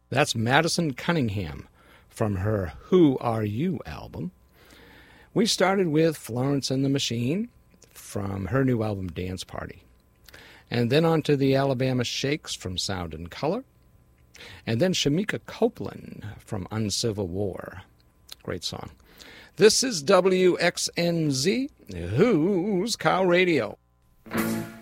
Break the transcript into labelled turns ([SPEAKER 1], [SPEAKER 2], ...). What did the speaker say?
[SPEAKER 1] That's Madison Cunningham from her Who Are You album. We started with Florence and the Machine from her new album Dance Party. And then on to the Alabama Shakes from Sound and Color. And then Shamika Copeland from Uncivil War. Great song. This is WXNZ, Who's Cow Radio.